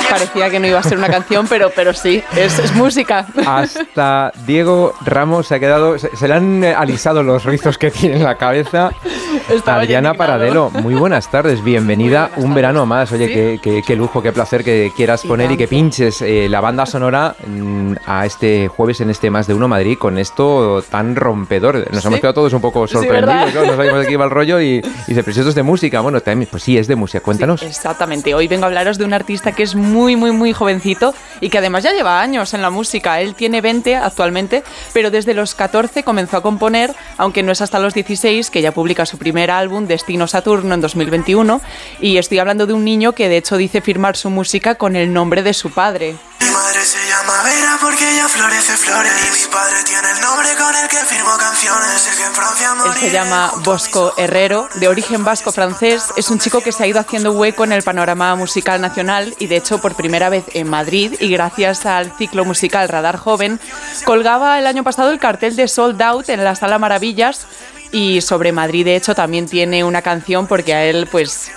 Parecía que no iba a ser una canción, pero sí, es música. Hasta Diego Ramos se ha quedado, se le han alisado los rizos que tiene en la cabeza. Adriana Paradelo, muy buenas tardes, bienvenida un verano más. Oye, ¿sí? qué lujo, qué placer que quieras poner y que pinches la banda sonora a este jueves en este Más de Uno Madrid con esto tan rompedor. Nos hemos quedado todos un poco sorprendidos, ¿no? No sabíamos de qué iba el rollo y dice, pero si esto es de música. Bueno, también, pues sí, es de música, cuéntanos. Sí, exactamente, hoy vengo a hablaros de un artista que es muy, muy, muy jovencito y que además ya lleva años en la música. Él tiene 20 actualmente, pero desde los 14 comenzó a componer, aunque no es hasta los 16 que ya publica su primer álbum, Destino Saturno, en 2021, y estoy hablando de un niño que de hecho dice firmar su música con el nombre de su padre. Mi madre se llama Vera porque ella florece flores y mi padre tiene el nombre con el que firmo canciones. Sé que en Francia Él se llama Bosco Herrero, de origen vasco-francés. Es un chico que se ha ido haciendo hueco en el panorama musical nacional y de hecho por primera vez en Madrid y gracias al ciclo musical Radar Joven colgaba el año pasado el cartel de Sold Out en la Sala Maravillas. Y sobre Madrid, de hecho, también tiene una canción porque a él, pues,